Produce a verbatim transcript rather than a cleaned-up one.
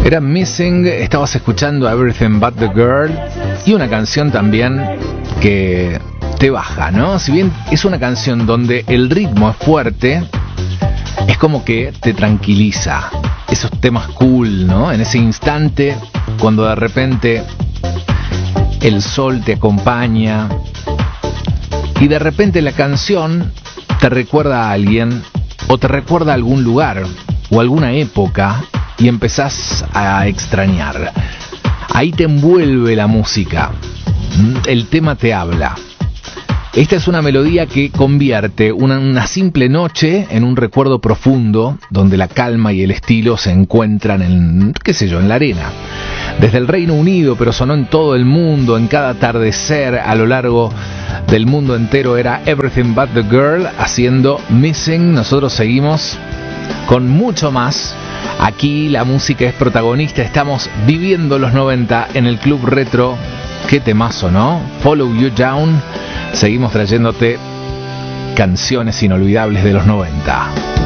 Era Missing, estabas escuchando Everything But The Girl, y una canción también que te baja, ¿no? Si bien es una canción donde el ritmo es fuerte, es como que te tranquiliza. Esos temas cool, ¿no? En ese instante, cuando de repente el sol te acompaña y de repente la canción te recuerda a alguien o te recuerda a algún lugar o alguna época y empezás a extrañar. Ahí te envuelve la música, el tema te habla. Esta es una melodía que convierte una, una simple noche en un recuerdo profundo, donde la calma y el estilo se encuentran en, qué sé yo, en la arena. Desde el Reino Unido, pero sonó en todo el mundo, en cada atardecer a lo largo del mundo entero, era Everything But The Girl haciendo Missing. Nosotros seguimos con mucho más. Aquí la música es protagonista, estamos viviendo los noventa en el Club Retro. Qué temazo, ¿no? Follow You Down. Seguimos trayéndote canciones inolvidables de los noventa.